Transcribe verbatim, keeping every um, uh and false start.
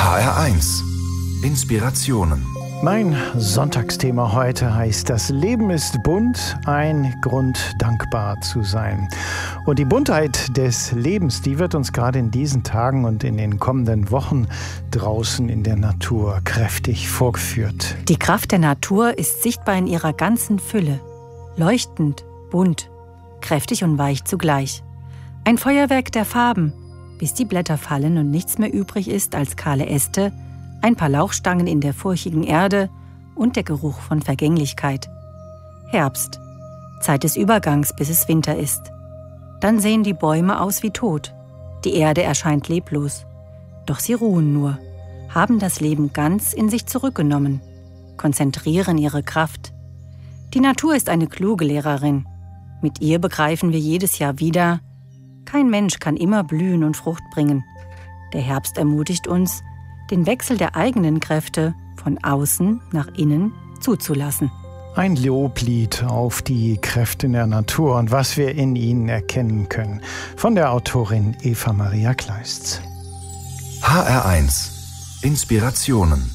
H R eins Inspirationen. Mein Sonntagsthema heute heißt: Das Leben ist bunt, ein Grund, dankbar zu sein. Und die Buntheit des Lebens, die wird uns gerade in diesen Tagen und in den kommenden Wochen draußen in der Natur kräftig vorgeführt. Die Kraft der Natur ist sichtbar in ihrer ganzen Fülle. Leuchtend, bunt, kräftig und weich zugleich. Ein Feuerwerk der Farben, bis die Blätter fallen und nichts mehr übrig ist als kahle Äste, ein paar Lauchstangen in der furchigen Erde und der Geruch von Vergänglichkeit. Herbst, Zeit des Übergangs, bis es Winter ist. Dann sehen die Bäume aus wie tot. Die Erde erscheint leblos. Doch sie ruhen nur, haben das Leben ganz in sich zurückgenommen, konzentrieren ihre Kraft. Die Natur ist eine kluge Lehrerin. Mit ihr begreifen wir jedes Jahr wieder: Kein Mensch kann immer blühen und Frucht bringen. Der Herbst ermutigt uns, den Wechsel der eigenen Kräfte von außen nach innen zuzulassen. Ein Loblied auf die Kräfte der Natur und was wir in ihnen erkennen können. Von der Autorin Eva Maria Kleist. H R eins Inspirationen.